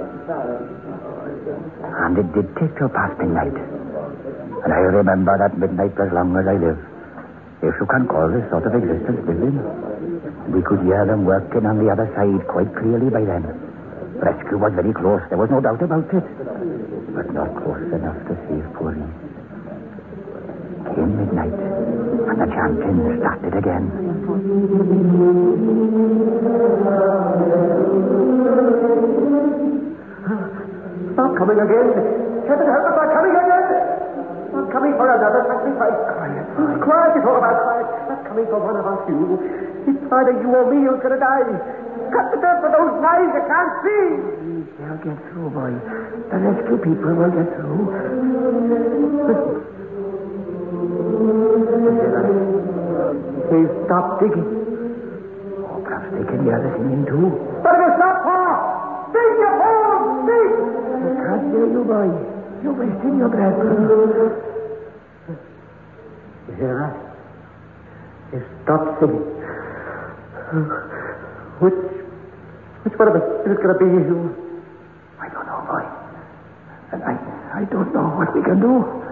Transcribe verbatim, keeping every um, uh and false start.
And it did take till past midnight. And I remember that midnight as long as I live. If you can call this sort of existence living. We could hear them working on the other side quite clearly by then. Rescue was very close, there was no doubt about it. But not close enough to save poor Reese. Came midnight, and the chanting started again. Stop coming again. Heaven help us, they're coming again. Not coming for another sacrifice. Quiet, quiet. Quiet, it's all about quiet. Not coming for one of us, you. It's either you or me who's going to die. Cut the death with those knives, you can't see. They'll get through, boy. The rescue people will get through. They've stopped digging. Oh, perhaps they can hear the singing too. But if you stop, Paul! Dig, you fool! Dig! I can't hear you, boy. You're wasting your breath. You hear that? They stopped singing. Which, which one of us is it going to be? I don't know, boy. And I, I don't know what we can do.